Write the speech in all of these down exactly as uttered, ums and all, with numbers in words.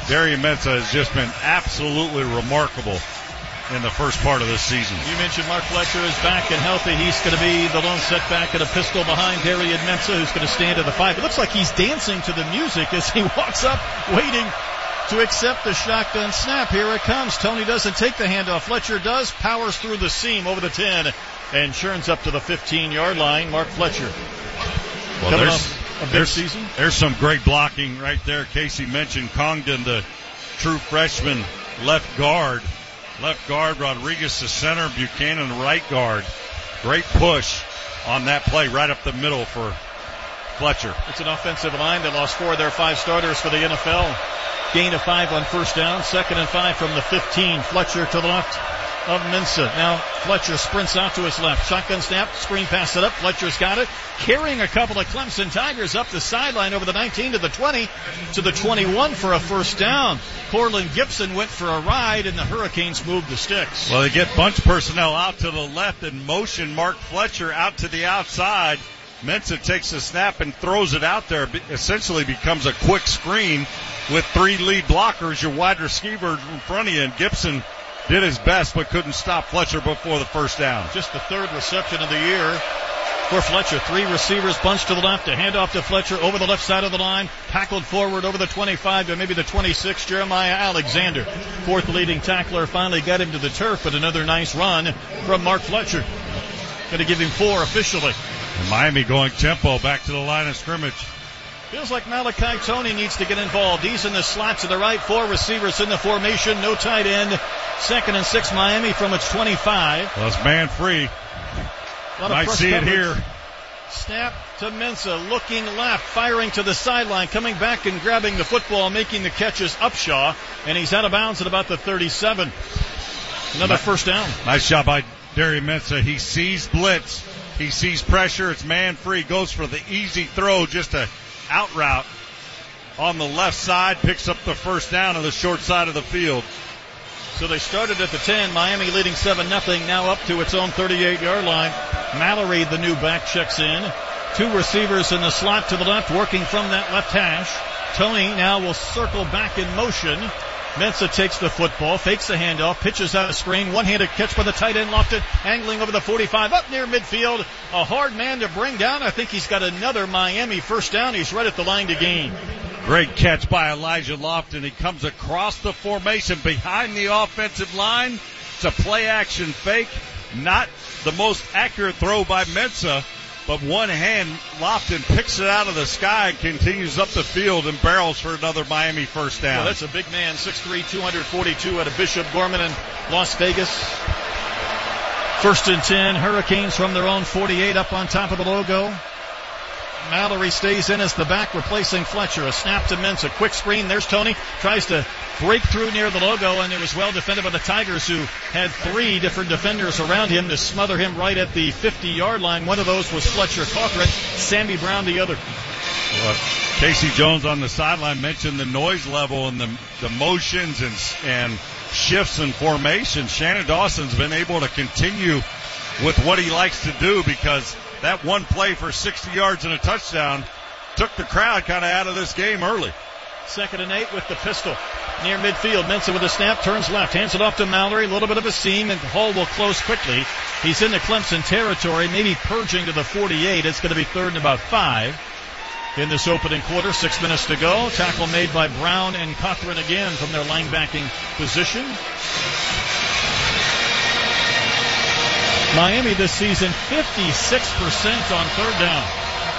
Darian Mensah has just been absolutely remarkable in the first part of this season. You mentioned Mark Fletcher is back and healthy. He's going to be the lone setback at a pistol behind Darian Mensah, who's going to stand at the five. It looks like he's dancing to the music as he walks up, waiting to accept the shotgun snap. Here it comes. Tony doesn't take the handoff. Fletcher does, powers through the seam over the ten, and churns up to the fifteen-yard line. Mark Fletcher. Well, coming there's, off a big there's, season. There's some great blocking right there. Casey mentioned Congdon, the true freshman left guard. Left guard, Rodriguez the center, Buchanan the right guard. Great push on that play right up the middle for Fletcher. It's an offensive line that lost four of their five starters for the N F L. Gain of five on first down. Second and five from the fifteen. Fletcher to the left of Mensah. Now Fletcher sprints out to his left. Shotgun snap. Screen pass set up. Fletcher's got it. Carrying a couple of Clemson Tigers up the sideline over the nineteen to the twenty to the twenty-one for a first down. Cortland Gibson went for a ride, and the Hurricanes moved the sticks. Well, they get bunch personnel out to the left and motion Mark Fletcher out to the outside. Mensah takes the snap and throws it out there. Essentially becomes a quick screen with three lead blockers, your wide receiver in front of you, and Gibson did his best but couldn't stop Fletcher before the first down. Just the third reception of the year for Fletcher. Three receivers bunched to the left. A handoff to Fletcher over the left side of the line. Tackled forward over the twenty-five to maybe the twenty-six. Jeremiah Alexander, fourth leading tackler, finally got him to the turf, but another nice run from Mark Fletcher. Going to give him four officially. And Miami going tempo back to the line of scrimmage. Feels like Malachi Tony needs to get involved. He's in the slot to the right. Four receivers in the formation. No tight end. Second and six Miami from its twenty-five. Well, it's man free. Might see it here. Snap to Mensah, looking left, firing to the sideline, coming back and grabbing the football, making the catches Upshaw, and he's out of bounds at about the thirty-seven. Another nice, first down. Nice job by Darian Mensah. He sees blitz. He sees pressure. It's man free. Goes for the easy throw, just a out route on the left side. Picks up the first down on the short side of the field. So they started at the ten, Miami leading seven nothing, now up to its own thirty-eight-yard line. Mallory, the new back, checks in. Two receivers in the slot to the left, working from that left hash. Tony now will circle back in motion. Mensah takes the football, fakes the handoff, pitches out a screen, one-handed catch by the tight end, Lofton, angling over the forty-five, up near midfield. A hard man to bring down. I think he's got another Miami first down. He's right at the line to gain. Great catch by Elijah Lofton. He comes across the formation behind the offensive line. It's a play-action fake. Not the most accurate throw by Mensah, but one hand, Lofton picks it out of the sky, continues up the field, and barrels for another Miami first down. Well, that's a big man, six three, two forty-two out of Bishop Gorman in Las Vegas. First and ten, Hurricanes from their own forty-eight up on top of the logo. Mallory stays in as the back, replacing Fletcher. A snap to Mensah. Quick screen. There's Tony. Tries to break through near the logo, and it was well defended by the Tigers, who had three different defenders around him to smother him right at the fifty-yard line. One of those was Fletcher Cochran. Sammy Brown the other. Well, Casey Jones on the sideline mentioned the noise level and the, the motions and, and shifts and formations. Shannon Dawson's been able to continue with what he likes to do, because that one play for sixty yards and a touchdown took the crowd kind of out of this game early. Second and eight with the pistol. Near midfield, Mensah with a snap, turns left, hands it off to Mallory, a little bit of a seam, and Hall will close quickly. He's into Clemson territory, maybe purging to the forty-eight. It's going to be third and about five in this opening quarter. Six minutes to go. Tackle made by Brown and Cochran again from their linebacking position. Miami this season, fifty-six percent on third down.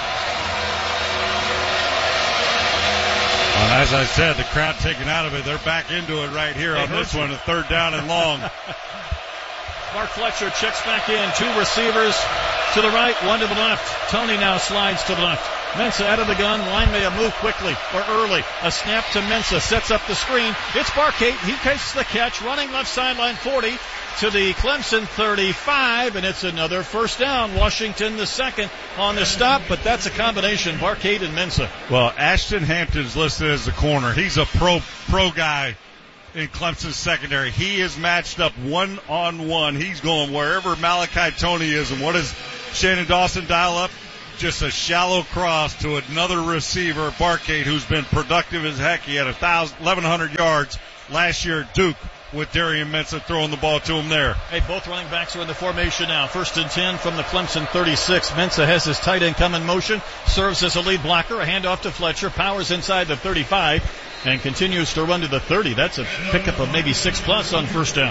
And as I said, the crowd taken out of it. They're back into it right here on this one, a third down and long. Mark Fletcher checks back in. Two receivers to the right, one to the left. Tony now slides to the left. Mensah out of the gun. Line may have moved quickly or early. A snap to Mensah. Sets up the screen. It's Barkate. He takes the catch. Running left sideline forty to the Clemson thirty-five. And it's another first down. Washington the second on the stop. But that's a combination. Barkate and Mensah. Well, Ashton Hampton's listed as the corner. He's a pro pro guy in Clemson's secondary. He is matched up one-on-one. He's going wherever Malachi Tony is. And what does Shannon Dawson dial up? just a shallow cross to another receiver, Barcade, who's been productive as heck. He had eleven hundred yards last year at Duke with Darian Mensah throwing the ball to him there. Hey, both running backs are in the formation now. First and ten from the Clemson thirty-six. Mensah has his tight end come in motion, serves as a lead blocker, a handoff to Fletcher, powers inside the thirty-five, and continues to run to the thirty. That's a pickup of maybe six plus on first down.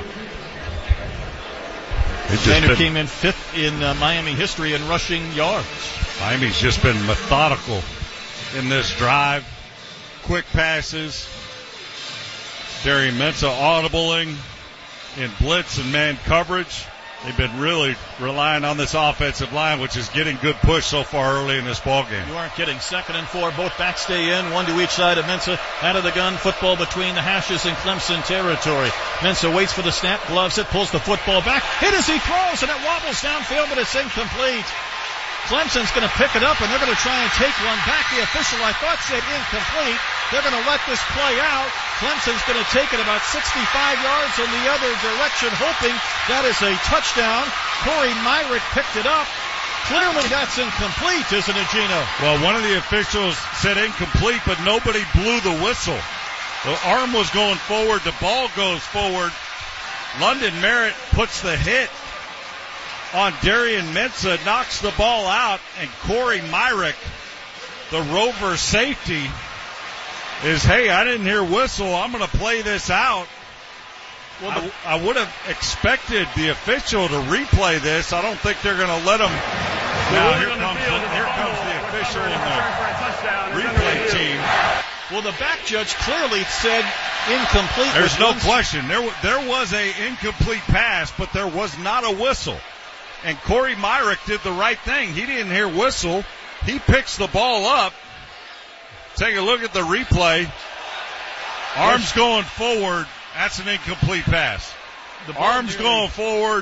And who came in fifth in uh, Miami history in rushing yards. Miami's just been methodical in this drive. Quick passes. Darian Mensah audibling in blitz and man coverage. They've been really relying on this offensive line, which is getting good push so far early in this ball game. You aren't kidding. Second and four. Both backs stay in. One to each side of Mensah. Out of the gun. Football between the hashes in Clemson territory. Mensah waits for the snap. Gloves it. Pulls the football back. Hit as he throws, and it wobbles downfield, but it's incomplete. Clemson's going to pick it up, and they're going to try and take one back. The official, I thought, said incomplete. They're going to let this play out. Clemson's going to take it about sixty-five yards in the other direction, hoping that is a touchdown. Corey Myrick picked it up. Clearly that's incomplete, isn't it, Gino? Well, one of the officials said incomplete, but nobody blew the whistle. The arm was going forward. The ball goes forward. London Merritt puts the hit on Darian Mensah, knocks the ball out, and Corey Myrick, the Rover safety, is, hey, I didn't hear whistle. I'm going to play this out. Well, the, I, I would have expected the official to replay this. I don't think they're going to let him. Now here comes the, here comes the official and the replay team. Well, the back judge clearly said incomplete. There's no question. There, there was a incomplete pass, but there was not a whistle. And Corey Myrick did the right thing. He didn't hear whistle. He picks the ball up. Take a look at the replay. Arms going forward. That's an incomplete pass. The arms going forward.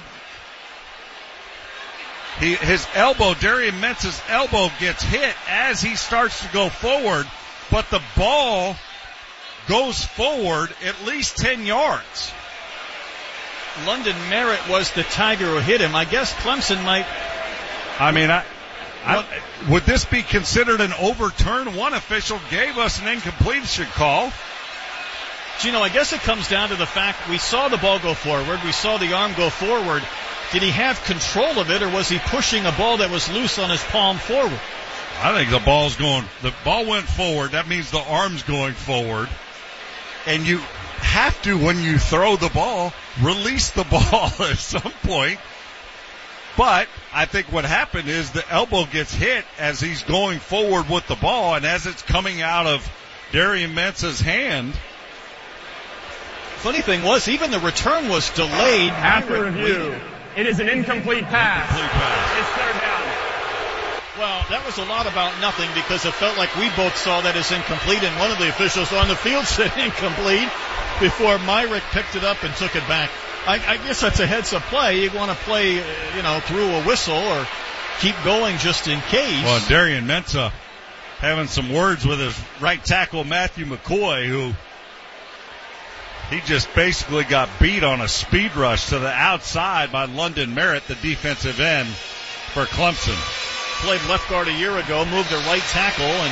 He, his elbow, Darian Mensah's elbow gets hit as he starts to go forward, but the ball goes forward at least ten yards. London Merritt was the Tiger who hit him. I guess Clemson might. I mean, I, I, would this be considered an overturn? One official gave us an incompletion call. Gino, I guess it comes down to the fact we saw the ball go forward. We saw the arm go forward. Did he have control of it, or was he pushing a ball that was loose on his palm forward? I think the ball's going, the ball went forward. That means the arm's going forward. And you have to, when you throw the ball, release the ball at some point. But I think what happened is the elbow gets hit as he's going forward with the ball, and as it's coming out of Darian Mensah's hand. Funny thing was, even the return was delayed. After review, it is an incomplete pass. Incomplete pass. It's third down. Well, that was a lot about nothing, because it felt like we both saw that as incomplete, and one of the officials on the field said incomplete before Myrick picked it up and took it back. I, I guess that's a heads-up play. You want to play, you know, through a whistle or keep going just in case. Well, Darian Mensah having some words with his right tackle, Matthew McCoy, who he just basically got beat on a speed rush to the outside by London Merritt, the defensive end for Clemson. Played left guard a year ago, moved to right tackle, and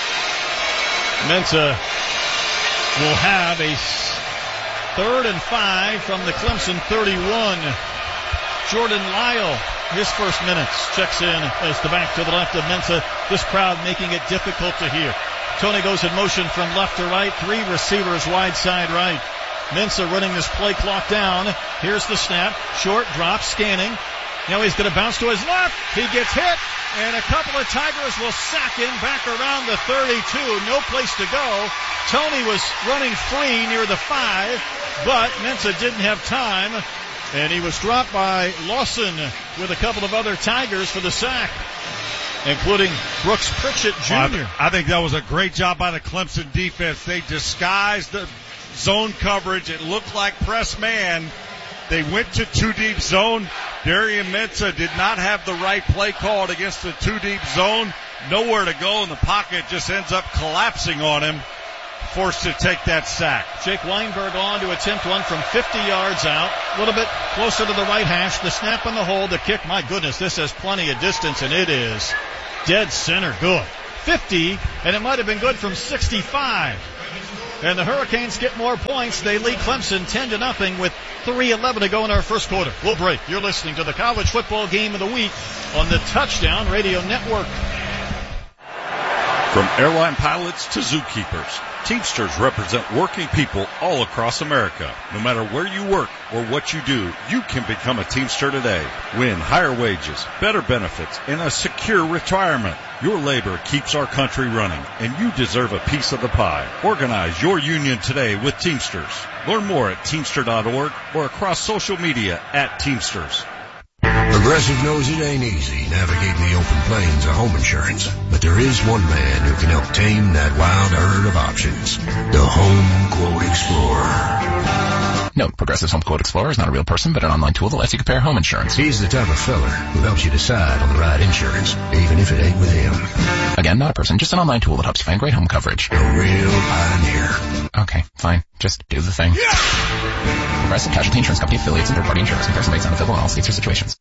Mensah will have a third and five from the Clemson thirty-one. Jordan Lyle, his first minutes, checks in as the back to the left of Mensah. This crowd making it difficult to hear. Tony goes in motion from left to right, three receivers wide side right. Mensah running this play clock down. Here's the snap, short drop, scanning. Now he's going to bounce to his left. He gets hit, and a couple of Tigers will sack him back around the thirty-two. No place to go. Tony was running free near the five, but Mensah didn't have time, and he was dropped by Lawson with a couple of other Tigers for the sack, including Brooks Pritchett Junior Well, I, I think that was a great job by the Clemson defense. They disguised the zone coverage. It looked like press man. They went to two deep zone. Darian Mensah did not have the right play called against the two deep zone. Nowhere to go, and the pocket just ends up collapsing on him. forced to take that sack. Jake Weinberg on to attempt one from fifty yards out. A little bit closer to the right hash. The snap on the hold. The kick. My goodness, this has plenty of distance, and it is dead center. Good. fifty, and it might have been good from sixty-five. And the Hurricanes get more points. They lead Clemson ten to nothing with three eleven to go in our first quarter. We'll break. You're listening to the College Football Game of the Week on the Touchdown Radio Network. From airline pilots to zookeepers, Teamsters represent working people all across America. No matter where you work or what you do, you can become a Teamster today. Win higher wages, better benefits, and a secure retirement. Your labor keeps our country running, and you deserve a piece of the pie. Organize your union today with Teamsters. Learn more at Teamster dot org or across social media at Teamsters. Progressive knows it ain't easy navigating the open plains of home insurance, but there is one man who can help tame that wild herd of options. The Home Quote Explorer. Note, Progressive's Home Quote Explorer is not a real person, but an online tool that lets you compare home insurance. He's the type of feller who helps you decide on the right insurance, even if it ain't with him. Again, not a person, just an online tool that helps you find great home coverage. A real pioneer. Okay, fine. Just do the thing. Yeah! Progressive Casualty Insurance Company affiliates and third-party insurance. Comparison rates unavailable in all states or situations.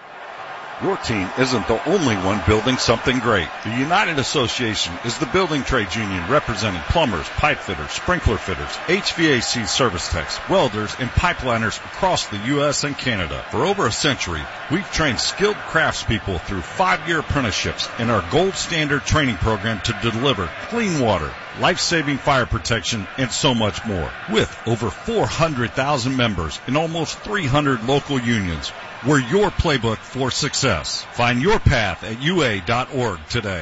Your team isn't the only one building something great. The United Association is the building trades union representing plumbers, pipe fitters, sprinkler fitters, H V A C service techs, welders, and pipeliners across the U S and Canada. For over a century, we've trained skilled craftspeople through five-year apprenticeships in our gold standard training program to deliver clean water, life-saving fire protection, and so much more. With over four hundred thousand members and almost three hundred local unions, we're your playbook for success. Find your path at U A dot org today.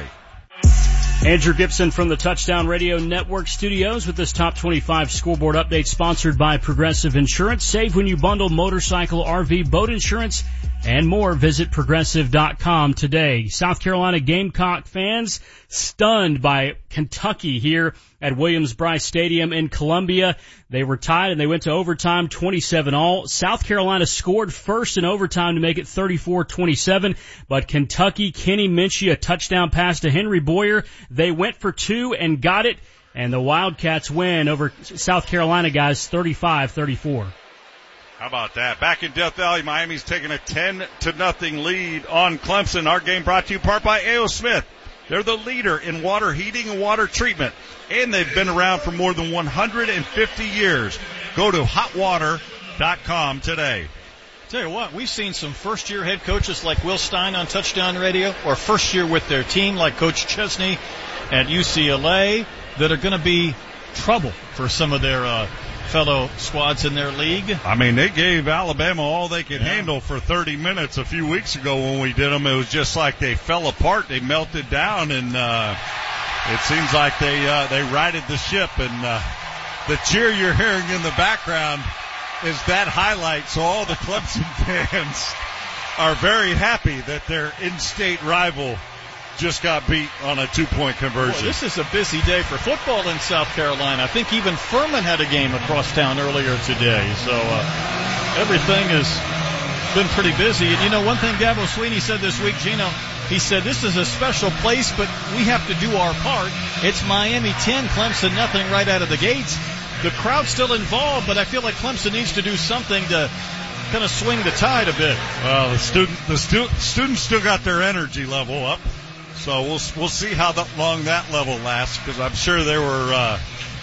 Andrew Gibson from the Touchdown Radio Network studios with this Top twenty-five scoreboard update sponsored by Progressive Insurance. Save when you bundle motorcycle, R V, boat insurance, and more. Visit Progressive dot com today. South Carolina Gamecock fans stunned by Kentucky here at Williams-Brice Stadium in Columbia. They were tied and they went to overtime, twenty-seven all. South Carolina scored first in overtime to make it thirty-four twenty-seven, but Kentucky, Kenny Minchie, a touchdown pass to Henry Boyer. They went for two and got it, and the Wildcats win over South Carolina guys thirty-five thirty-four. How about that? Back in Death Valley, Miami's taking a ten to nothing lead on Clemson. Our game brought to you in part by A O. Smith. They're the leader in water heating and water treatment, and they've been around for more than one hundred fifty years. Go to hot water dot com today. Tell you what, we've seen some first-year head coaches like Will Stein on Touchdown Radio, or first year with their team like Coach Chesney at U C L A, that are going to be trouble for some of their uh, fellow squads in their league. I mean, they gave Alabama all they could yeah. handle for thirty minutes a few weeks ago when we did them. It was just like they fell apart. They melted down, and uh, it seems like they uh, they righted the ship. And uh, the cheer you're hearing in the background is that highlight. So all the Clemson fans are very happy that their in-state rival just got beat on a two-point conversion. Boy, this is a busy day for football in South Carolina. I think even Furman had a game across town earlier today. So uh, everything has been pretty busy. And, you know, one thing Dabo Swinney said this week, Gino, he said this is a special place, but we have to do our part. It's Miami ten, Clemson nothing right out of the gates. The crowd's still involved, but I feel like Clemson needs to do something to kind of swing the tide a bit. Well, the student, the stu- students still got their energy level up. So we'll we'll see how that, long that level lasts, because I'm sure they were uh,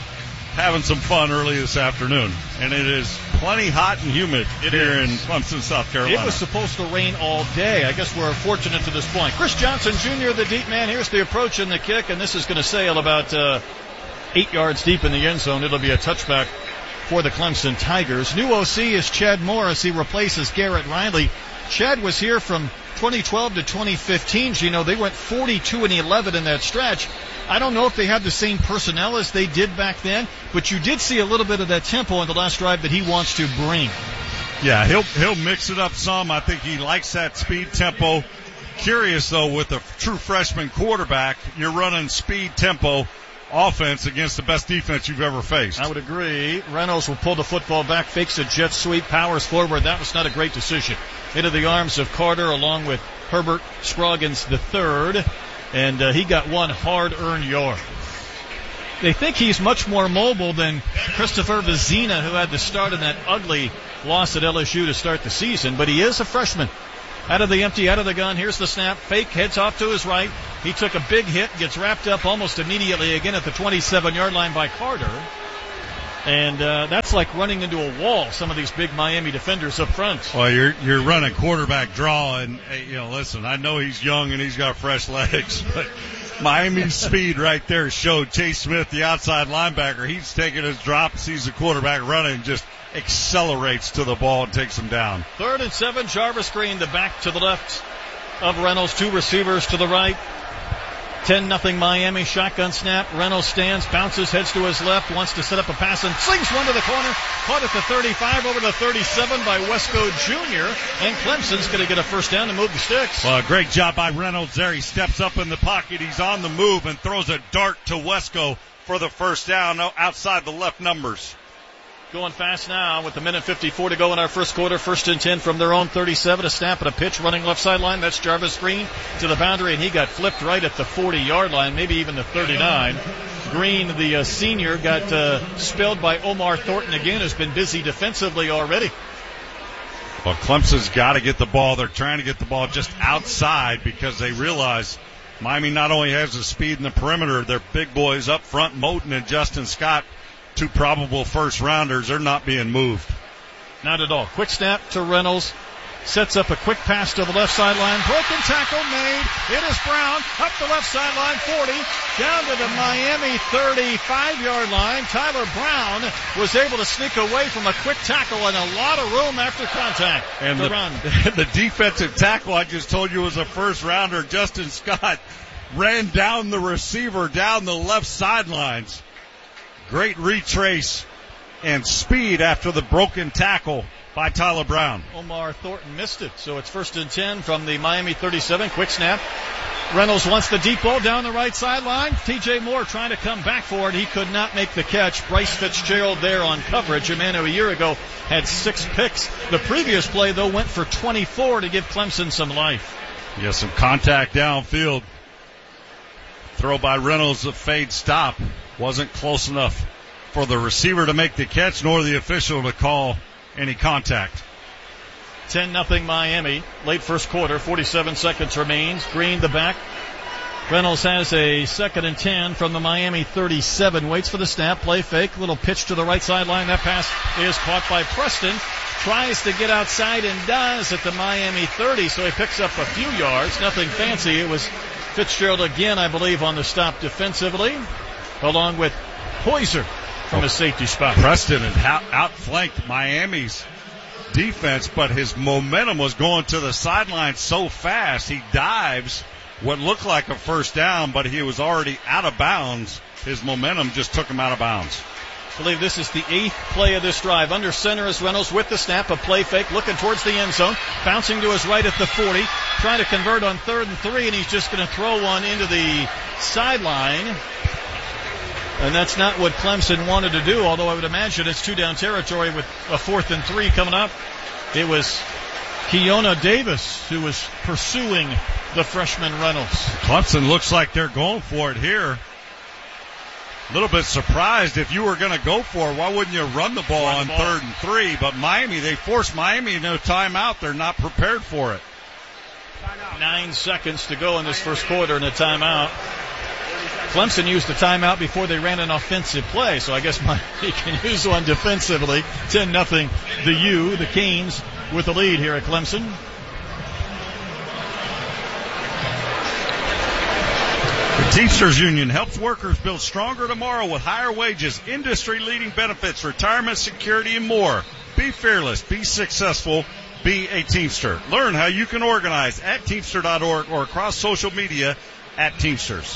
having some fun early this afternoon. And it is plenty hot and humid it here is. in Clemson, South Carolina. It was supposed to rain all day. I guess we're fortunate to this point. Chris Johnson Junior, the deep man. Here's the approach and the kick, and this is going to sail about uh, eight yards deep in the end zone. It'll be a touchback for the Clemson Tigers. New O C is Chad Morris. He replaces Garrett Riley. Chad was here from twenty twelve to twenty fifteen. You know, they went forty-two and eleven in that stretch. I don't know if they have the same personnel as they did back then, but you did see a little bit of that tempo in the last drive that he wants to bring. Yeah, he'll he'll mix it up some. I think he likes that speed tempo. Curious, though, with a true freshman quarterback, you're running speed tempo offense against the best defense you've ever faced. I would agree. Reynolds will pull the football back, fakes a jet sweep, powers forward. That was not a great decision. Into the arms of Carter along with Herbert Scroggins the third, and uh, he got one hard-earned yard. they think he's much more mobile than Christopher Vizina, who had to start in that ugly loss at L S U to start the season. But he is a freshman. Out of the empty, out of the gun. Here's the snap. Fake, heads off to his right. He took a big hit, gets wrapped up almost immediately again at the twenty-seven-yard line by Carter. And uh, that's like running into a wall, some of these big Miami defenders up front. Well, you're you're running quarterback draw, and, you know, listen, I know he's young and he's got fresh legs, but Miami's speed right there showed Chase Smith, the outside linebacker. He's taking his drop, sees the quarterback running, and just accelerates to the ball and takes him down. Third and seven, Jarvis Green, the back to the left of Reynolds, two receivers to the right. ten nothing Miami, shotgun snap. Reynolds stands, bounces, heads to his left, wants to set up a pass and slings one to the corner. Caught at the thirty-five, over the thirty-seven by Wesco Junior And Clemson's going to get a first down to move the sticks. Well, great job by Reynolds there. He steps up in the pocket. He's on the move and throws a dart to Wesco for the first down outside the left numbers. Going fast now with a minute fifty-four to go in our first quarter. First and ten from their own thirty-seven. A snap and a pitch running left sideline. That's Jarvis Green to the boundary, and he got flipped right at the forty-yard line, maybe even the thirty-nine. Green, the uh, senior, got uh, spelled by Omar Thornton again, who's been busy defensively already. Well, Clemson's got to get the ball. They're trying to get the ball just outside because they realize Miami not only has the speed in the perimeter, their big boys up front, Moten and Justin Scott, two probable first-rounders, are not being moved. Not at all. Quick snap to Reynolds. Sets up a quick pass to the left sideline. Broken tackle made. It is Brown. Up the left sideline, forty. Down to the Miami thirty-five-yard line. Tyler Brown was able to sneak away from a quick tackle and a lot of room after contact. And the, run. the defensive tackle I just told you was a first-rounder, Justin Scott, ran down the receiver down the left sidelines. Great retrace and speed after the broken tackle by Tyler Brown. Omar Thornton missed it, so it's first and ten from the Miami thirty-seven. Quick snap. Reynolds wants the deep ball down the right sideline. T J Moore trying to come back for it. He could not make the catch. Bryce Fitzgerald there on coverage. A man who a year ago had six picks. The previous play, though, went for twenty-four to give Clemson some life. Yeah, some contact downfield. Throw by Reynolds, a fade stop. Wasn't close enough for the receiver to make the catch, nor the official to call any contact. ten nothing Miami. Late first quarter, forty-seven seconds remains. Green the back. Reynolds has a second and ten from the Miami thirty-seven. Waits for the snap. Play fake. Little pitch to the right sideline. That pass is caught by Preston. Tries to get outside and does at the Miami thirty, so he picks up a few yards. Nothing fancy. It was Fitzgerald again, I believe, on the stop defensively, along with Poyser from his safety spot. Preston had outflanked Miami's defense, but his momentum was going to the sideline so fast. He dives what looked like a first down, but he was already out of bounds. His momentum just took him out of bounds. I believe this is the eighth play of this drive. Under center is Reynolds with the snap, a play fake, looking towards the end zone, bouncing to his right at the forty, trying to convert on third and three, and he's just going to throw one into the sideline. And that's not what Clemson wanted to do, although I would imagine it's two down territory with a fourth and three coming up. It was Keona Davis who was pursuing the freshman Reynolds. Clemson looks like they're going for it here. A little bit surprised. If you were going to go for it, why wouldn't you run the ball run on the ball. third and three? But Miami, they forced Miami into a timeout. They're not prepared for it. Nine seconds to go in this first quarter in a timeout. Clemson used the timeout before they ran an offensive play, so I guess Miami can use one defensively. ten nothing the U, the Canes, with the lead here at Clemson. The Teamsters Union helps workers build stronger tomorrow with higher wages, industry-leading benefits, retirement security, and more. Be fearless. Be successful. Be a Teamster. Learn how you can organize at Teamster dot org or across social media at Teamsters.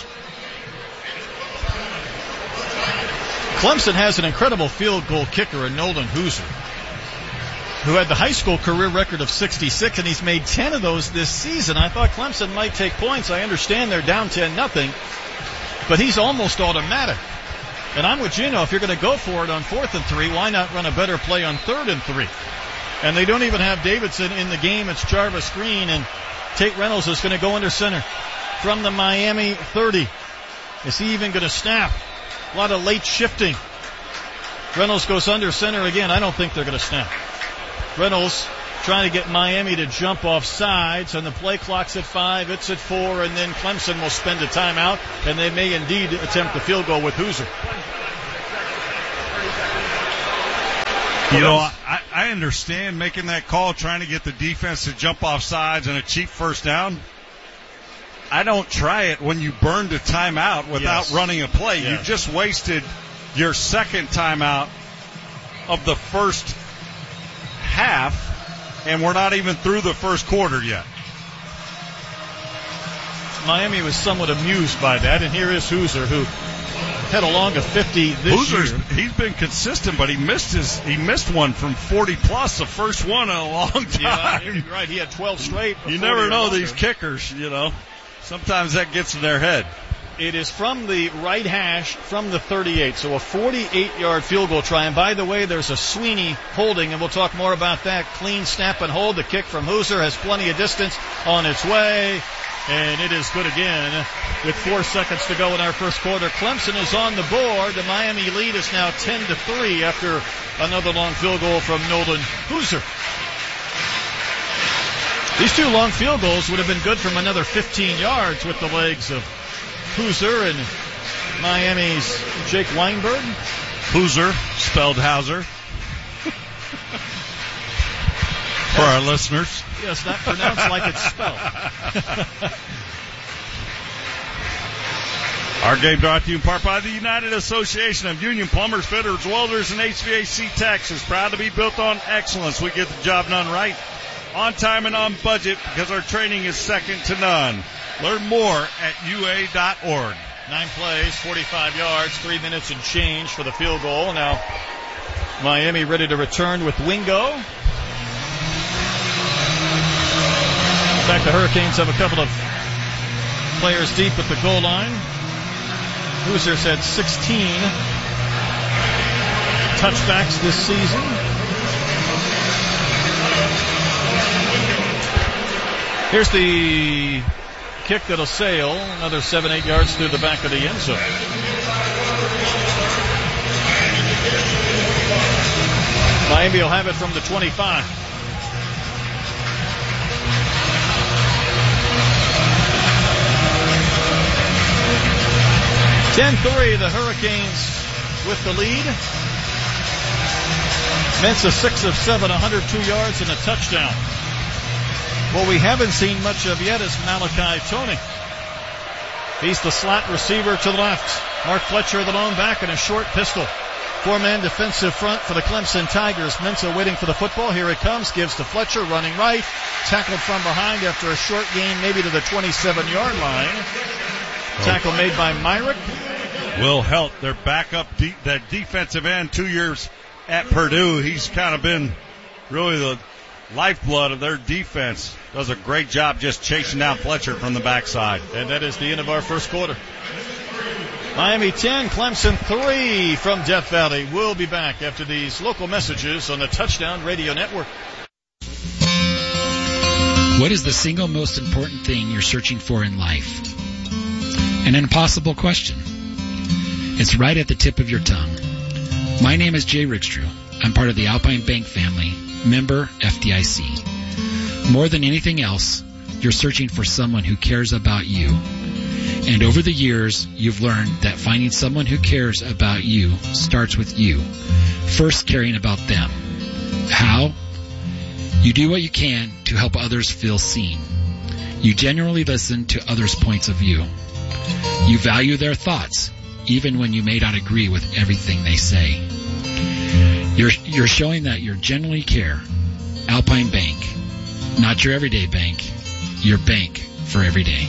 Clemson has an incredible field goal kicker in Nolan Hooser, who had the high school career record of sixty-six, and he's made ten of those this season. I thought Clemson might take points. I understand they're down ten nothing, but he's almost automatic. And I'm with Gino. If you're going to go for it on fourth and three, why not run a better play on third and three? And they don't even have Davidson in the game. It's Jarvis Green, and Tate Reynolds is going to go under center from the Miami thirty. Is he even going to snap? A lot of late shifting. Reynolds goes under center again. I don't think they're going to snap. Reynolds trying to get Miami to jump off sides, and the play clock's at five, it's at four, and then Clemson will spend a timeout, and they may indeed attempt the field goal with Hoosier. You know, I, I understand making that call, trying to get the defense to jump off sides and a cheap first down. I don't try it when you burned a timeout without yes. running a play. Yeah. You just wasted your second timeout of the first half, and we're not even through the first quarter yet. Miami was somewhat amused by that, and here is Hoosier, who had along a fifty this Hoosier's, year. He's been consistent, but he missed his he missed one from forty plus, the first one in a long time. Yeah, you're right. He had twelve straight. You never know these kickers, you know. Sometimes that gets in their head. It is from the right hash, from the thirty-eight, so a forty-eight-yard field goal try. And by the way, there's a Sweeney holding, and we'll talk more about that. Clean snap and hold. The kick from Hoosier has plenty of distance on its way, and it is good again with four seconds to go in our first quarter. Clemson is on the board. The Miami lead is now ten to three after another long field goal from Nolan Hoosier. These two long field goals would have been good from another fifteen yards with the legs of Hoosier and Miami's Jake Weinberg. Hoosier, spelled Hauser. For our listeners. Yes, not pronounced like it's spelled. Our game brought to you in part by the United Association of Union Plumbers, Fitters, Welders, and H V A C Techs. Is proud to be built on excellence. We get the job done right, on time and on budget, because our training is second to none. Learn more at U A dot org. Nine plays, forty-five yards, three minutes and change for the field goal. Now Miami ready to return with Wingo. In fact, the Hurricanes have a couple of players deep at the goal line. Hoosiers had sixteen touchbacks this season. Here's the kick that'll sail another seven, eight yards through the back of the end zone. Miami will have it from the twenty-five. ten three, the Hurricanes with the lead. Mensah six of seven, one hundred two yards and a touchdown. What we haven't seen much of yet is Malachi Tony. He's the slot receiver to the left. Mark Fletcher, the lone back, and a short pistol. Four-man defensive front for the Clemson Tigers. Mensah waiting for the football. Here it comes. Gives to Fletcher, running right. Tackled from behind after a short gain, maybe to the twenty-seven-yard line. Tackle made by Myrick. Will Helt, their backup, de- that defensive end, two years at Purdue. He's kind of been really the lifeblood of their defense. Does a great job just chasing down Fletcher from the backside. And that is the end of our first quarter. Miami ten, Clemson three from Death Valley. We'll be back after these local messages on the Touchdown Radio Network. What is the single most important thing you're searching for in life? An impossible question. It's right at the tip of your tongue. My name is Jay Rickstrew. I'm part of the Alpine Bank family, member F D I C. More than anything else, you're searching for someone who cares about you. And over the years, you've learned that finding someone who cares about you starts with you, first caring about them. How? You do what you can to help others feel seen. You genuinely listen to others' points of view. You value their thoughts, even when you may not agree with everything they say. You're, you're showing that you genuinely care. Alpine Bank. Not your everyday bank. Your bank for every day.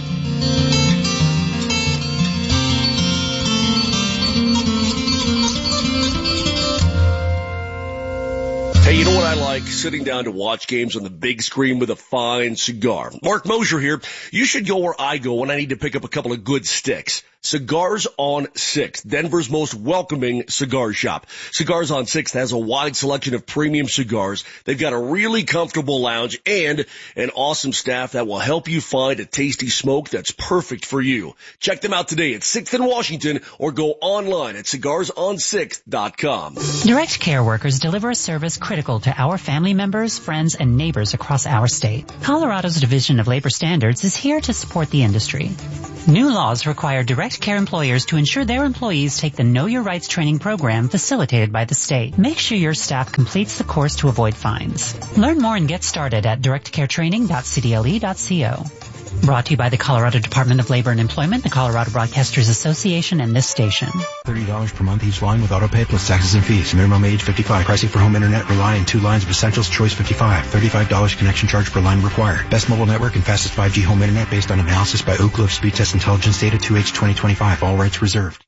Hey, you know what I like? Sitting down to watch games on the big screen with a fine cigar. Mark Mosier here. You should go where I go when I need to pick up a couple of good sticks. Cigars on sixth, Denver's most welcoming cigar shop. Cigars on sixth has a wide selection of premium cigars. They've got a really comfortable lounge and an awesome staff that will help you find a tasty smoke that's perfect for you. Check them out today at sixth and Washington or go online at cigars on sixth dot com. Direct Care workers deliver a service critical to our family members, friends, and neighbors across our state. Colorado's Division of Labor Standards is here to support the industry. New laws require Direct Care employers to ensure their employees take the Know Your Rights training program facilitated by the state. Make sure your staff completes the course to avoid fines. Learn more and get started at direct care training dot c d l e dot co. Brought to you by the Colorado Department of Labor and Employment, the Colorado Broadcasters Association, and this station. thirty dollars per month each line with auto pay plus taxes and fees. Minimum age fifty-five. Pricing for home internet, Rely, and two lines of Essentials, Choice fifty-five. thirty-five dollars connection charge per line required. Best mobile network and fastest five G home internet based on analysis by Oak Grove Speed Test Intelligence Data two H twenty twenty-five. All rights reserved.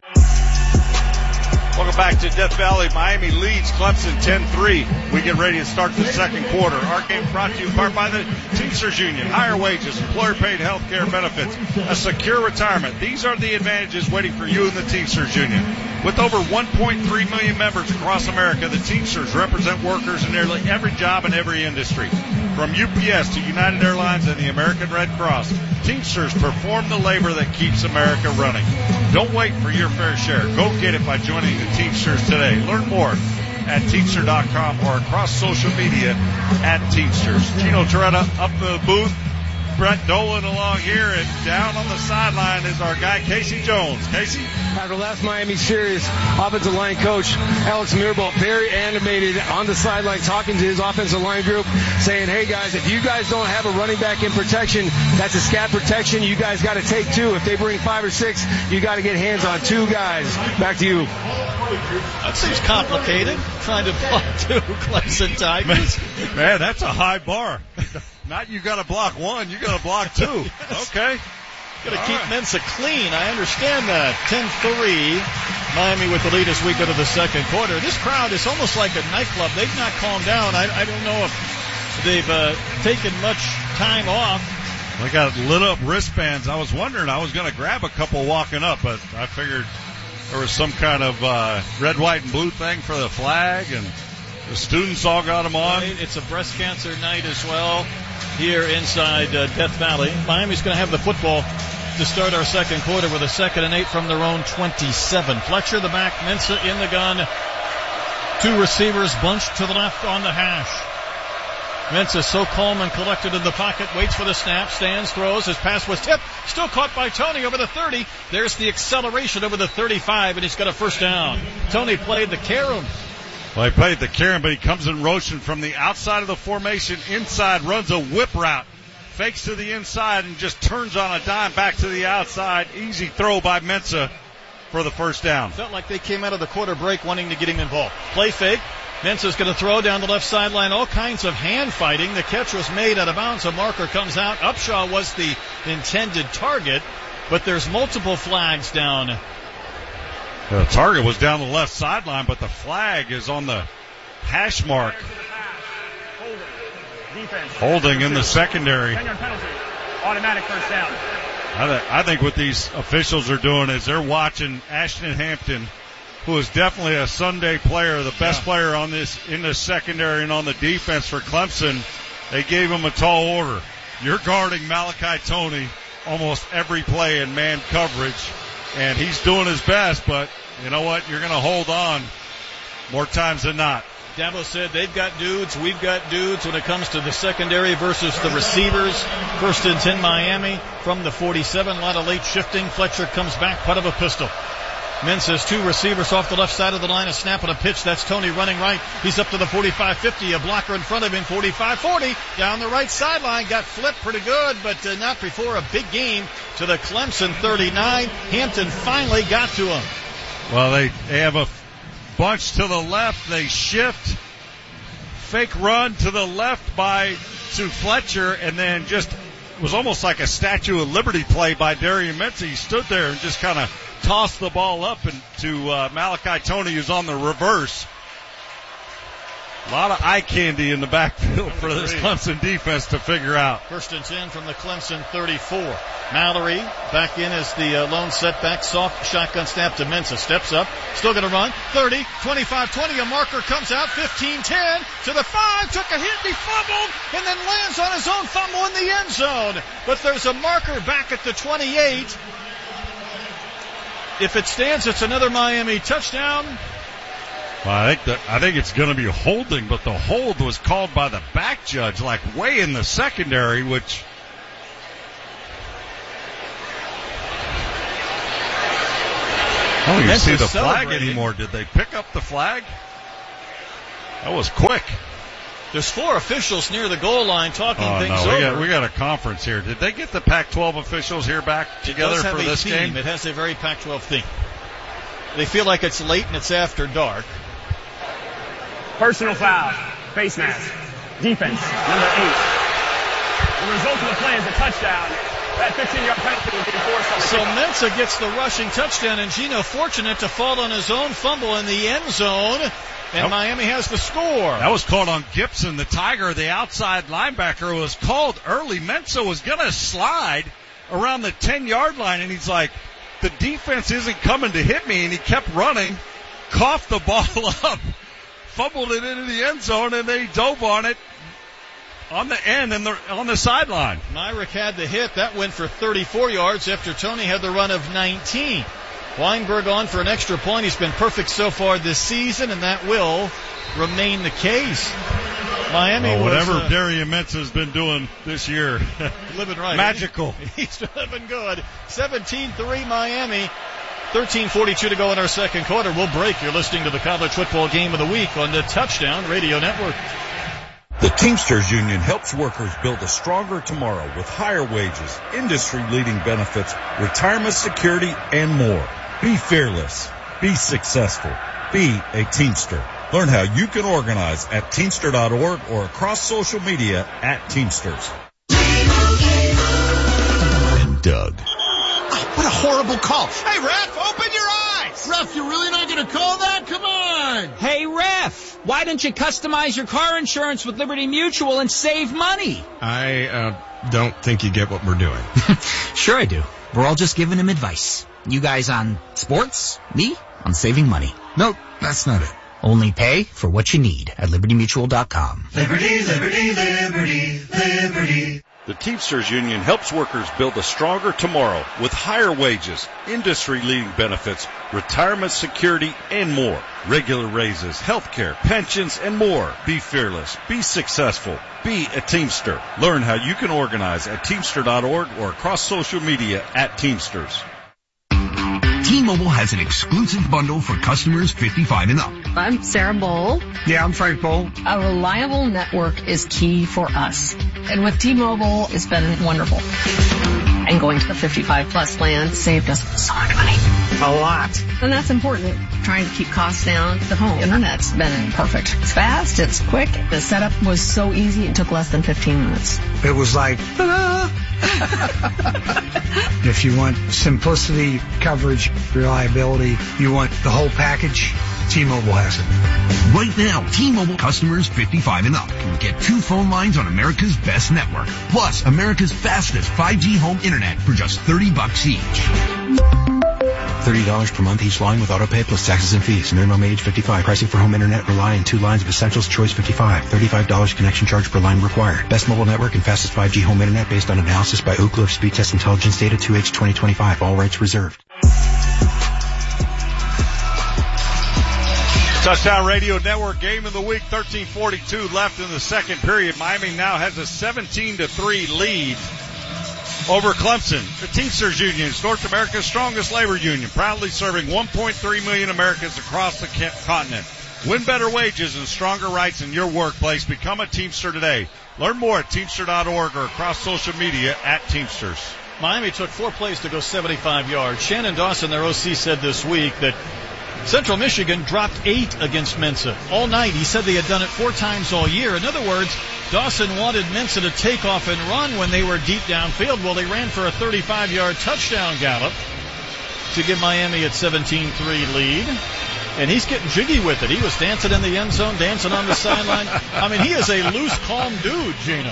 Welcome back to Death Valley. Miami leads Clemson ten three. We get ready to start the second quarter. Our game brought to you in part by the Teamsters Union. Higher wages, employer-paid health care benefits, a secure retirement. These are the advantages waiting for you in the Teamsters Union. With over one point three million members across America, the Teamsters represent workers in nearly every job in every industry. From U P S to United Airlines and the American Red Cross, Teamsters perform the labor that keeps America running. Don't wait for your fair share. Go get it by joining the Teamsters today. Learn more at Teamster dot com or across social media at Teamsters. Gino Toretta up the booth. Brett Dolan along here, and down on the sideline is our guy Casey Jones. Casey? After last Miami series, offensive line coach Alex Mirabal very animated on the sideline talking to his offensive line group, saying, hey guys, if you guys don't have a running back in protection, that's a scat protection. You guys got to take two. If they bring five or six, you got to get hands on two guys. Back to you. That seems complicated, trying to block two Clemson Tigers. Man, man, that's a high bar. Not you got to block one, you got to block two. Yes. Okay. Got to keep right. Mensa clean. I understand that. ten three. Miami with the lead as we go to the second quarter. This crowd is almost like a nightclub. They've not calmed down. I, I don't know if they've uh, taken much time off. They got lit up wristbands. I was wondering, I was going to grab a couple walking up, but I figured there was some kind of uh, red, white, and blue thing for the flag, and the students all got them on. Right. It's a breast cancer night as well here inside uh, Death Valley. Miami's going to have the football to start our second quarter with a second and eight from their own twenty-seven. Fletcher the back, Mensa in the gun. Two receivers bunched to the left on the hash. Mensa so calm and collected in the pocket, waits for the snap, stands, throws. His pass was tipped, still caught by Tony over the thirty. There's the acceleration over the thirty-five, and he's got a first down. Tony played the carom. Well, he played the carom, but he comes in motion from the outside of the formation, inside, runs a whip route, fakes to the inside, and just turns on a dime back to the outside. Easy throw by Mensa for the first down. Felt like they came out of the quarter break wanting to get him involved. Play fake. Mensa's going to throw down the left sideline. All kinds of hand fighting. The catch was made out of bounds. A marker comes out. Upshaw was the intended target, but there's multiple flags down. The target was down the left sideline, but the flag is on the hash mark. Holding in the secondary. Automatic first down. I, th- I think what these officials are doing is they're watching Ashton Hampton, who is definitely a Sunday player, the best yeah. player on this in the secondary and on the defense for Clemson. They gave him a tall order. You're guarding Malachi Tony almost every play in man coverage, and he's doing his best, but you know what? You're going to hold on more times than not. Dabo said they've got dudes, we've got dudes when it comes to the secondary versus the receivers. First and ten Miami from the forty-seven. A lot of late shifting. Fletcher comes back, putt of a pistol. Mensa's two receivers off the left side of the line. A snap and a pitch. That's Tony running right. He's up to the forty-five fifty. A blocker in front of him. forty-five forty. Down the right sideline. Got flipped pretty good, but uh, not before a big game to the Clemson thirty-nine. Hampton finally got to him. Well, they, they have a bunch to the left. They shift. Fake run to the left by to Fletcher, and then just it was almost like a Statue of Liberty play by Darian Mensa. He stood there and just kind of tossed the ball up and to uh, Malachi Tony, who's on the reverse. A lot of eye candy in the backfield for this Clemson defense to figure out. First and ten from the Clemson thirty-four. Mallory back in as the uh, lone setback. Soft shotgun snap to Mensah. Steps up. Still going to run. thirty, twenty-five, twenty. A marker comes out. fifteen, ten to the five. Took a hit. He fumbled and then lands on his own fumble in the end zone. But there's a marker back at the twenty-eight. If it stands, it's another Miami touchdown. Well, I think that I think it's going to be holding, but the hold was called by the back judge, like way in the secondary, which I don't even see the flag anymore. Did they pick up the flag? That was quick. There's four officials near the goal line talking oh, things no, over. We got, we got a conference here. Did they get the Pac twelve officials here back together for this theme. game? It has a very Pac twelve theme. They feel like it's late and it's after dark. Personal foul. Face mask. Defense. Number eight. The result of the play is a touchdown. That fifteen-yard penalty will be enforced on the So kickoff. Mensah gets the rushing touchdown, and Gino fortunate to fall on his own fumble in the end zone, and Nope. Miami has the score. That was called on Gibson, the Tiger, the outside linebacker. It was called early. Mensah was going to slide around the ten-yard line, and he's like, the defense isn't coming to hit me, and he kept running, coughed the ball up, fumbled it into the end zone, and they dove on it on the end and the, on the sideline. Myrick had the hit. That went for thirty-four yards after Tony had the run of nineteen. Weinberg on for an extra point. He's been perfect so far this season, and that will remain the case. Miami well, whatever was, uh, Darian Mensah's been doing this year. living right. Magical. He's living good. seventeen three Miami. thirteen forty-two to go in our second quarter. We'll break. You're listening to the College Football Game of the Week on the Touchdown Radio Network. The Teamsters Union helps workers build a stronger tomorrow with higher wages, industry-leading benefits, retirement security, and more. Be fearless. Be successful. Be a Teamster. Learn how you can organize at teamster dot org or across social media at Teamsters. And Doug. Oh, what a horrible call. Hey, ref, open your eyes. Ref, you're really not going to call that? Come on. Hey, ref, why don't you customize your car insurance with Liberty Mutual and save money? I uh, don't think you get what we're doing. Sure I do. We're all just giving him advice. You guys on sports, me on saving money. Nope, that's not it. Only pay for what you need at liberty mutual dot com. Liberty, liberty, liberty, liberty. The Teamsters Union helps workers build a stronger tomorrow with higher wages, industry-leading benefits, retirement security, and more. Regular raises, health care, pensions, and more. Be fearless. Be successful. Be a Teamster. Learn how you can organize at teamster dot org or across social media at Teamsters. T-Mobile has an exclusive bundle for customers fifty-five and up. I'm Sarah Bowl. Yeah, I'm Frank Bowl. A reliable network is key for us. And with T-Mobile, it's been wonderful. And going to the fifty-five plus plan saved us so much money. A lot. And that's important. Trying to keep costs down. The home internet's been perfect. It's fast. It's quick. The setup was so easy. It took less than fifteen minutes. It was like, ta-da! If you want simplicity, coverage, reliability, you want the whole package, T-Mobile has it. Right now, T-Mobile customers fifty-five and up can get two phone lines on America's best network, plus America's fastest five G home internet for just thirty bucks each. thirty dollars per month each line with autopay plus taxes and fees. Minimum age fifty-five. Pricing for home internet rely on two lines of Essentials Choice fifty-five. thirty-five dollars connection charge per line required. Best mobile network and fastest five G home internet based on analysis by Ookla of Speed Test Intelligence Data two H twenty twenty-five. All rights reserved. Touchdown Radio Network Game of the Week, thirteen forty-two left in the second period. Miami now has a seventeen to three lead over Clemson. The Teamsters Union is North America's strongest labor union, proudly serving one point three million Americans across the continent. Win better wages and stronger rights in your workplace. Become a Teamster today. Learn more at teamster dot org or across social media at Teamsters. Miami took four plays to go seventy-five yards. Shannon Dawson, their O C, said this week that Central Michigan dropped eight against Mensah all night. He said they had done it four times all year. In other words, Dawson wanted Mensah to take off and run when they were deep downfield. Well, they ran for a thirty-five yard touchdown gallop to give Miami a seventeen three lead. and he's getting jiggy with it. He was dancing in the end zone, dancing on the sideline. I mean, he is a loose, calm dude, Gino.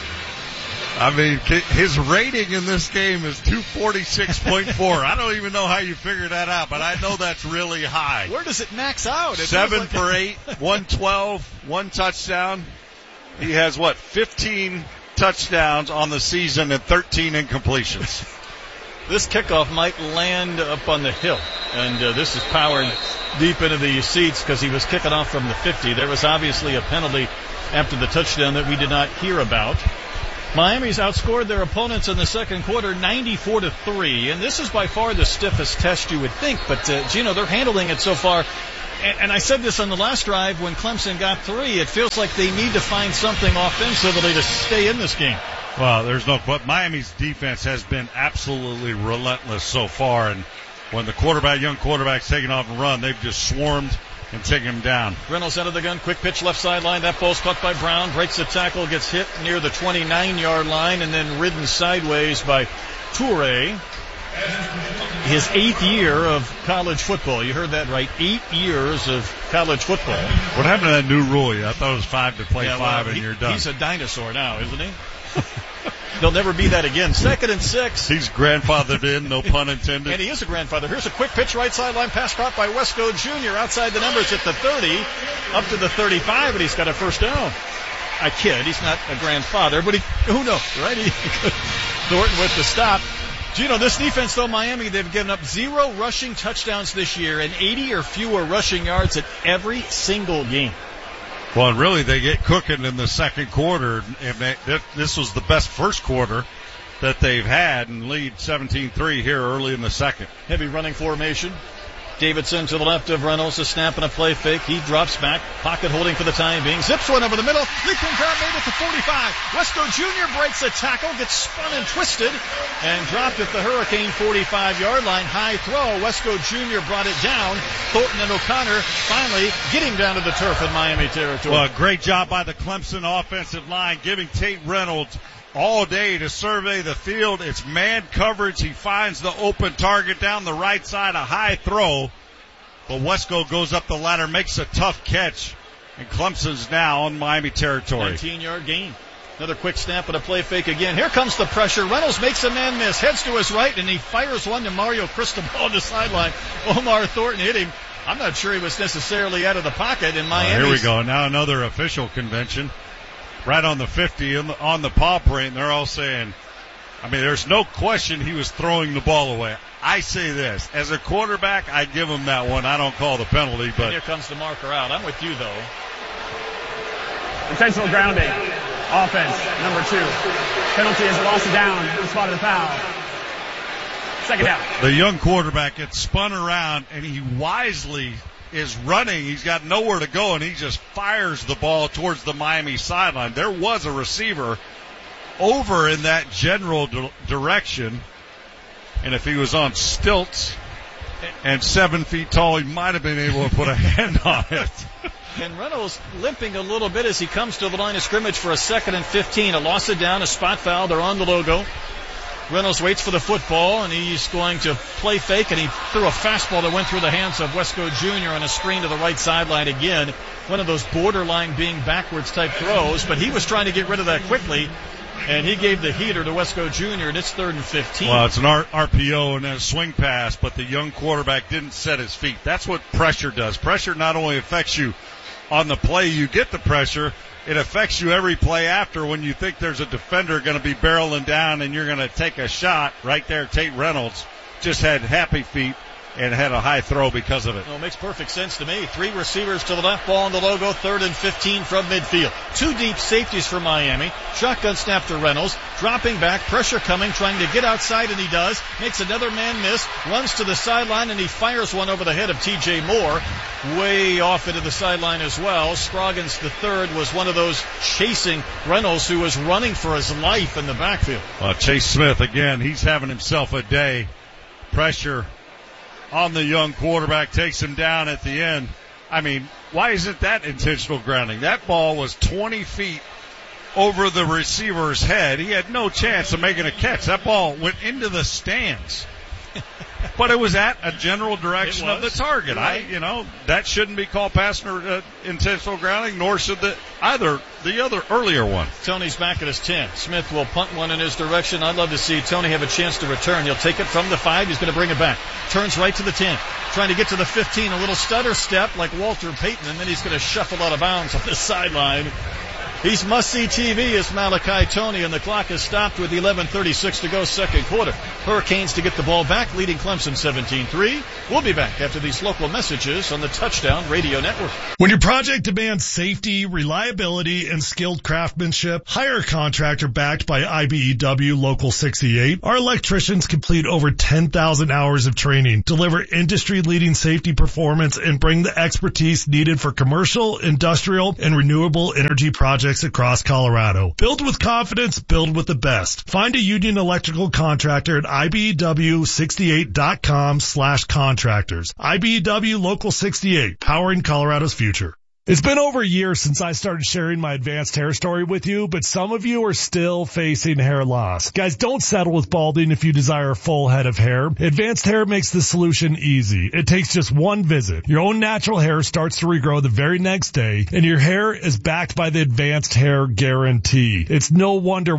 I mean, his rating in this game is two forty-six point four. I don't even know how you figure that out, but I know that's really high. Where does it max out? It Seven like for eight, one twelve, one touchdown. He has, what, fifteen touchdowns on the season and thirteen incompletions. This kickoff might land up on the hill, and uh, this is powered deep into the seats because he was kicking off from the fifty. There was obviously a penalty after the touchdown that we did not hear about. Miami's outscored their opponents in the second quarter ninety-four to three, and this is by far the stiffest test you would think, but uh, Gino, they're handling it so far. And, and I said this on the last drive when Clemson got three, it feels like they need to find something offensively to stay in this game. Well, there's no question. Miami's defense has been absolutely relentless so far, and when the quarterback, young quarterback's taking off and run, they've just swarmed and taken him down. Reynolds out of the gun, quick pitch left sideline. That ball's caught by Brown, breaks the tackle, gets hit near the twenty-nine-yard line, and then ridden sideways by Toure. His eighth year of college football. You heard that right. Eight years of college football. What happened to that new rule? I thought it was five to play yeah, five, well, and he, you're done. He's a dinosaur now, isn't he? There'll never be that again. Second and six. He's grandfathered in, no pun intended. And he is a grandfather. Here's a quick pitch right sideline, pass caught by Wesco Junior Outside the numbers at the thirty, up to the thirty-five, and he's got a first down. I kid. He's not a grandfather, but he, who knows, right? He, Thornton with the stop. Gino, this defense, though, Miami, they've given up zero rushing touchdowns this year and eighty or fewer rushing yards at every single game. Well, really, they get cooking in the second quarter, and they, this was the best first quarter that they've had, and lead seventeen three here early in the second. Heavy running formation. Davidson to the left of Reynolds, a snap and a play fake. He drops back, pocket holding for the time being. Zips one over the middle. Leaping grab made it to forty-five. Wesco Junior breaks a tackle, gets spun and twisted, and dropped at the Hurricane forty-five-yard line. High throw. Wesco Junior brought it down. Thornton and O'Connor finally get him down to the turf in Miami territory. Well, great job by the Clemson offensive line, giving Tate Reynolds all day to survey the field. It's man coverage. He finds the open target down the right side, a high throw. But Wesco goes up the ladder, makes a tough catch, and Clemson's now on Miami territory. nineteen-yard gain. Another quick snap and a play fake again. Here comes the pressure. Reynolds makes a man miss, heads to his right, and he fires one to Mario Cristobal on the sideline. Omar Thornton hit him. I'm not sure he was necessarily out of the pocket in Miami. Uh, here we go. Now another official convention. Right on the fifty, on the paw print, they're all saying, I mean, there's no question he was throwing the ball away. I say this, as a quarterback, I give him that one. I don't call the penalty, but. And here comes the marker out. I'm with you, though. Intentional grounding. Offense, number two. Penalty is a loss of down in the spot of the foul. Second down. The young quarterback gets spun around, and he wisely is running. He's got nowhere to go, and he just fires the ball towards the Miami sideline. There was a receiver over in that general d- direction, and if he was on stilts and seven feet tall, he might have been able to put a hand on it. And Reynolds limping a little bit as he comes to the line of scrimmage for a second and fifteen. A loss of down, a spot foul. They're on the logo. Reynolds waits for the football, and he's going to play fake, and he threw a fastball that went through the hands of Wesco Junior on a screen to the right sideline again. One of those borderline being backwards type throws, but he was trying to get rid of that quickly, and he gave the heater to Wesco Junior, and it's third and fifteen. Well, it's an R- RPO and a swing pass, but the young quarterback didn't set his feet. That's what pressure does. Pressure not only affects you on the play you get the pressure, it affects you every play after when you think there's a defender going to be barreling down and you're going to take a shot. Right there, Tate Reynolds just had happy feet and had a high throw because of it. Well, it makes perfect sense to me. Three receivers to the left, ball on the logo, third and fifteen from midfield. Two deep safeties for Miami. Shotgun snap to Reynolds, dropping back, pressure coming, trying to get outside, and he does. Makes another man miss, runs to the sideline, and he fires one over the head of T J Moore, way off into the sideline as well. Scroggins, the third, was one of those chasing Reynolds, who was running for his life in the backfield. Uh, Chase Smith, again, he's having himself a day. Pressure on the young quarterback, takes him down at the end. I mean, why isn't that intentional grounding? That ball was twenty feet over the receiver's head. He had no chance of making a catch. That ball went into the stands. But it was at a general direction It of the was. target. Right. I, you know, that shouldn't be called pass or uh, intentional grounding, nor should the either the other earlier one. Tony's back at his ten. Smith will punt one in his direction. I'd love to see Tony have a chance to return. He'll take it from the five. He's going to bring it back. Turns right to the ten. Trying to get to the fifteen. A little stutter step like Walter Payton, and then he's going to shuffle out of bounds on the sideline. He's must-see T V as Malachi Tony, and the clock is stopped with eleven thirty-six to go, second quarter. Hurricanes to get the ball back, leading Clemson seventeen three. We'll be back after these local messages on the Touchdown Radio Network. When your project demands safety, reliability, and skilled craftsmanship, hire a contractor backed by I B E W Local sixty-eight. Our electricians complete over ten thousand hours of training, deliver industry-leading safety performance, and bring the expertise needed for commercial, industrial, and renewable energy projects across Colorado. Build with confidence, build with the best. Find a Union Electrical contractor at I B E W sixty-eight dot com slash contractors. I B E W Local sixty-eight, powering Colorado's future. It's been over a year since I started sharing my advanced hair story with you, but some of you are still facing hair loss. Guys, don't settle with balding if you desire a full head of hair. Advanced Hair makes the solution easy. It takes just one visit. Your own natural hair starts to regrow the very next day, and your hair is backed by the Advanced Hair Guarantee. It's no wonder